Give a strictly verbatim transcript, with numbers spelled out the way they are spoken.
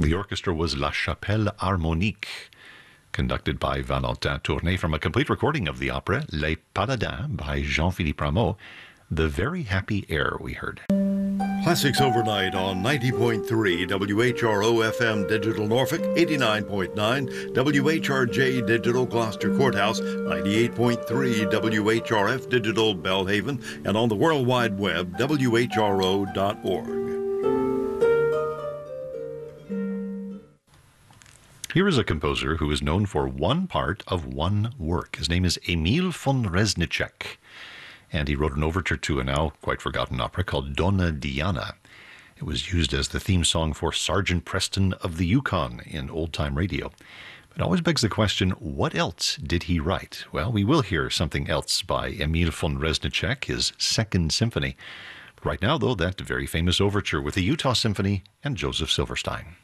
The orchestra was La Chapelle Harmonique, conducted by Valentin Tournay, from a complete recording of the opera Les Paladins by Jean-Philippe Rameau. The Very Happy Air we heard. Classics Overnight on ninety point three W H R O F M Digital Norfolk, eighty-nine point nine W H R J Digital Gloucester Courthouse, ninety-eight point three W H R F Digital Belhaven, and on the World Wide Web, W H R O dot org. Here is a composer who is known for one part of one work. His name is Emil von Reznicek, and he wrote an overture to a now quite forgotten opera called Donna Diana. It was used as the theme song for Sergeant Preston of the Yukon in old-time radio. But it always begs the question, what else did he write? Well, we will hear something else by Emil von Reznicek, his Second Symphony. Right now, though, that very famous overture with the Utah Symphony and Joseph Silverstein.